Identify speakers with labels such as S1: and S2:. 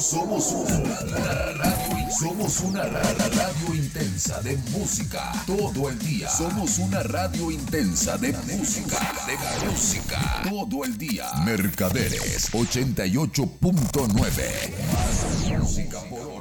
S1: Somos una radio intensa de música todo el día. Somos una radio intensa de música, todo el día. Mercaderes 88.9. Más música por